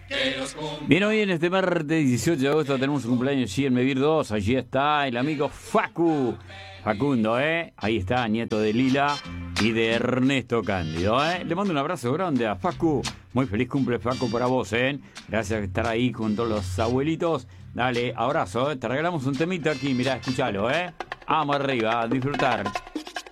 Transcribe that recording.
Bien, hoy en este martes 18 de agosto tenemos un cumpleaños allí en Mevir 2. Allí está el amigo Facundo, ahí está, nieto de Lila y de Ernesto Cándido, Le mando un abrazo grande a Facu. Muy feliz cumple, Facu, para vos, Gracias por estar ahí con todos los abuelitos. Dale, abrazo, Te regalamos un temita aquí, mirá, escuchalo, Vamos arriba, a disfrutar.